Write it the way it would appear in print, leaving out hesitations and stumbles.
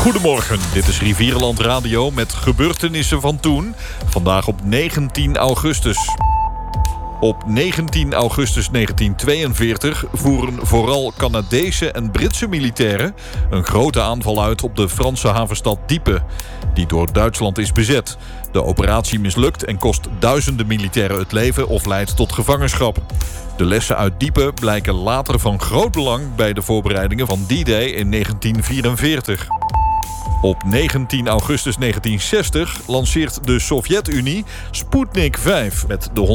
Goedemorgen, dit is Rivierenland Radio met gebeurtenissen van toen. Vandaag op 19 augustus. Op 19 augustus 1942 voeren vooral Canadese en Britse militairen een grote aanval uit op de Franse havenstad Dieppe, die door Duitsland is bezet. De operatie mislukt en kost duizenden militairen het leven of leidt tot gevangenschap. De lessen uit Dieppe blijken later van groot belang bij de voorbereidingen van D-Day in 1944. Op 19 augustus 1960 lanceert de Sovjet-Unie Sputnik 5 met de